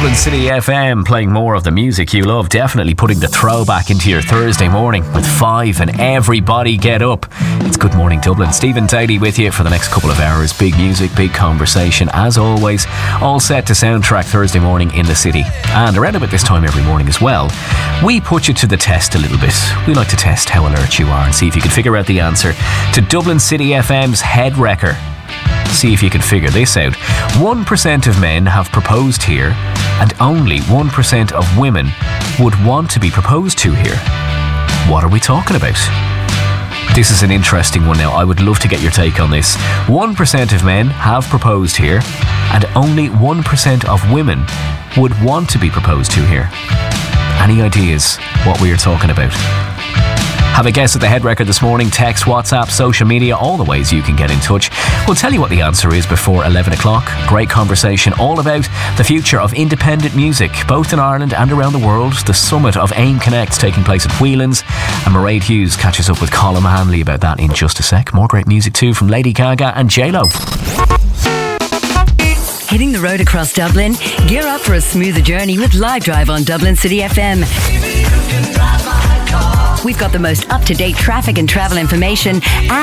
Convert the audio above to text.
Dublin City FM, playing more of the music you love, definitely putting the throwback into your Thursday morning with 5 and everybody get up. It's Good Morning Dublin. Stephen Daly with you for the next couple of hours. Big music, big conversation, as always, all set to soundtrack Thursday morning in the city. And around about this time every morning as well, we put you to the test a little bit. We like to test how alert you are and see if you can figure out the answer to Dublin City FM's Head Wrecker. See if you can figure this out. 1% of men have proposed here, and only 1% of women would want to be proposed to here. What are we talking about? This is an interesting one now. I would love to get your take on this. 1% of men have proposed here, and only 1% of women would want to be proposed to here. Any ideas what we are talking about? Have a guess at the Head Record this morning. Text, WhatsApp, social media, all the ways you can get in touch. We'll tell you what the answer is before 11 o'clock. Great conversation all about the future of independent music, both in Ireland and around the world. The summit of AIM Connect taking place at Whelan's. And Mairead Hughes catches up with Colin Hanley about that in just a sec. More great music too from Lady Gaga and J-Lo. Hitting the road across Dublin? Gear up for a smoother journey with Live Drive on Dublin City FM. We've got the most up-to-date traffic and travel information